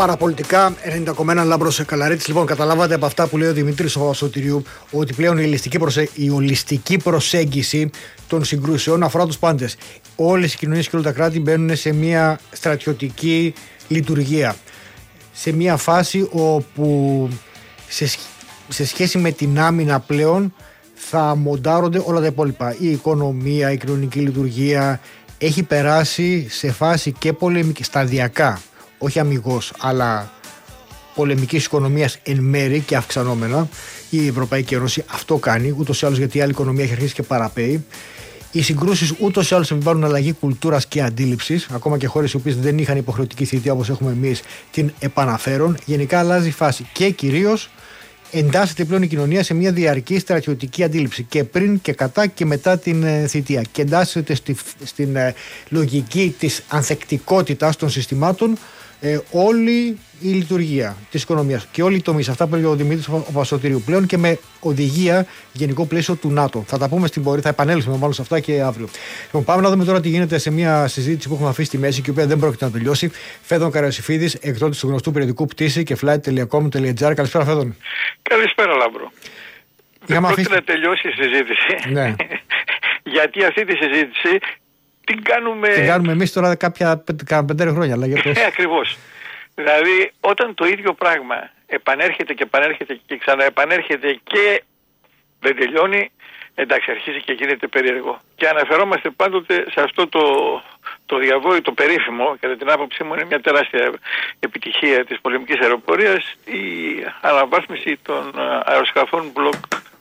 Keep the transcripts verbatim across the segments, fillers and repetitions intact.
Παραπολιτικά ενενήντα κόμμα ένα Λάμπρος Καλαρίτης. Λοιπόν, καταλάβατε από αυτά που λέει ο Δημήτρης ο Σωτηριού ότι πλέον η ολιστική, προσε... η ολιστική προσέγγιση των συγκρούσεων αφορά τους πάντες. Όλες οι κοινωνίες και όλα τα κράτη μπαίνουν σε μια στρατιωτική λειτουργία. Σε μια φάση όπου σε, σε σχέση με την άμυνα πλέον θα μοντάρονται όλα τα υπόλοιπα. Η οικονομία, η κοινωνική λειτουργία έχει περάσει σε φάση και πολεμική, σταδιακά. Όχι αμιγώς, αλλά πολεμικής οικονομίας εν μέρη και αυξανόμενα. Η Ευρωπαϊκή Ένωση αυτό κάνει, ούτως ή άλλως, γιατί η άλλη οικονομία έχει αρχίσει και παραπέει. Οι συγκρούσεις ούτως ή άλλως επιβάλλουν αλλαγή κουλτούρας και αντίληψης. Ακόμα και χώρες οι οποίες δεν είχαν υποχρεωτική θητεία όπως έχουμε εμείς την επαναφέρουν. Γενικά αλλάζει η φάση και κυρίως εντάσσεται πλέον η κοινωνία σε μια διαρκή στρατιωτική αντίληψη και πριν και κατά και μετά την ε, θητεία. Και εντάσσεται στη, στην ε, λογική της ανθεκτικότητας των συστημάτων ε, όλη η λειτουργία της οικονομίας και όλοι οι τομείς. Αυτά που έλεγε ο Δημήτρης ο Παπασωτηρίου πλέον και με οδηγία γενικό πλαίσιο του ΝΑΤΟ. Θα τα πούμε στην πορεία, θα επανέλθουμε μάλλον σε αυτά και αύριο. Λοιπόν, πάμε να δούμε τώρα τι γίνεται σε μια συζήτηση που έχουμε αφήσει στη μέση και η οποία δεν πρόκειται να τελειώσει. Φέδων Καρασιφίδης, εκδότης του γνωστού περιοδικού Πτήση και flight τελεία com τελεία τζι άρ. Καλησπέρα, Φέδων. Καλησπέρα, Λάμπρο. Δεν πρόκειται αφήσει... να τελειώσει η συζήτηση. Ναι. Γιατί αυτή τη συζήτηση την κάνουμε. Την κάνουμε εμείς τώρα κάποια πέντε χρόνια. Αλλά για το... ε, ακριβώς. Δηλαδή, όταν το ίδιο πράγμα επανέρχεται και επανέρχεται και ξαναεπανέρχεται και δεν τελειώνει, εντάξει, αρχίζει και γίνεται περίεργο. Και αναφερόμαστε πάντοτε σε αυτό το, το διαβόητο περίφημο, κατά την άποψή μου είναι μια τεράστια επιτυχία της πολεμικής αεροπορίας, η αναβάθμιση των αεροσκαφών Block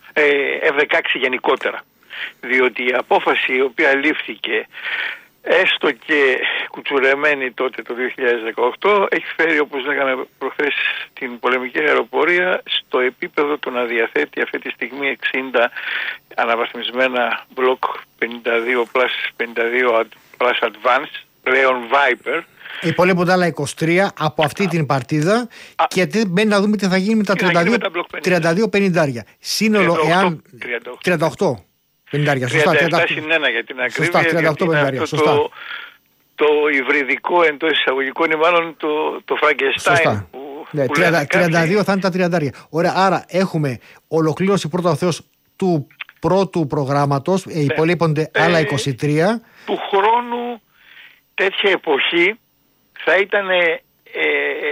εφ δεκαέξι γενικότερα. Διότι η απόφαση η οποία λήφθηκε έστω και κουτσουρεμένη τότε το δύο χιλιάδες δεκαοκτώ έχει φέρει, όπως λέγαμε προχθές, την πολεμική αεροπορία στο επίπεδο του να διαθέτει αυτή τη στιγμή εξήντα αναβαθμισμένα Block πενήντα δύο πλας πενήντα δύο Plus Advance, πλέον Viper. Υπολείπονται άλλα είκοσι τρία από αυτή την παρτίδα Α, και μπαίνει να δούμε τι θα γίνει με τα τριάντα δύο πενήντα. Σύνολο εάν... τριάντα οκτώ πενήντα, σωστά. τριάντα επτά συν ένα για την ακρίβεια. Σωστά, τριάντα οκτώ πενήντα, σωστά. Το, το υβριδικό εντός εισαγωγικών ή μάλλον το, το Frankenstein που, ναι, που τριάντα δύο θα είναι τα τριάντα. Ωραία, άρα έχουμε ολοκλήρωση πρώτα ο Θεός του πρώτου προγράμματος, ναι. Υπολείπονται ε, άλλα είκοσι τρία. Του χρόνου τέτοια εποχή θα ήταν, ε, ε,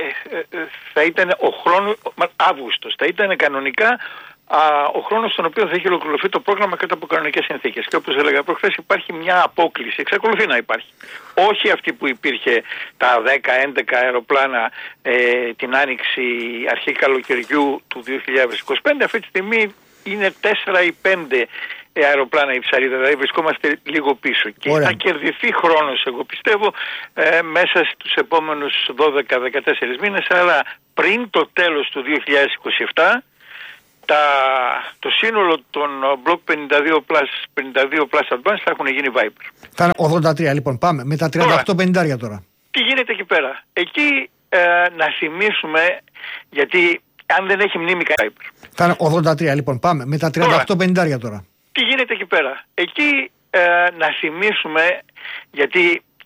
θα ήταν ο χρόνος, Αύγουστος, θα ήταν κανονικά ο χρόνος στον οποίο θα έχει ολοκληρωθεί το πρόγραμμα κάτω από κανονικές συνθήκες. Και όπως έλεγα προχθές, υπάρχει μια απόκλιση, εξακολουθεί να υπάρχει. Όχι αυτή που υπήρχε τα δέκα έντεκα αεροπλάνα ε, την άνοιξη αρχή καλοκαιριού του δύο χιλιάδες είκοσι πέντε, αυτή τη στιγμή είναι τέσσερα ή πέντε αεροπλάνα η ψαρίδα, δηλαδή βρισκόμαστε λίγο πίσω. Και Ωραία. Θα κερδιθεί χρόνος, εγώ πιστεύω, ε, μέσα στους επόμενους δώδεκα με δεκατέσσερις μήνες, αλλά πριν το τέλος του δύο χιλιάδες είκοσι επτά, Τα, το σύνολο των Block πενήντα δύο Plus Advance θα έχουν γίνει Viper. Θα είναι ογδόντα τρία, λοιπόν. Πάμε με τα τριάντα οκτώ πενήντα τώρα. Τι γίνεται εκεί πέρα? Εκεί ε, να θυμίσουμε, γιατί αν δεν έχει μνήμη Viper. Θα είναι ογδόντα τρία, λοιπόν. Πάμε με τα τριάντα οκτώ πενήντα τώρα. Τι γίνεται εκεί πέρα? Εκεί ε, να θυμίσουμε, γιατί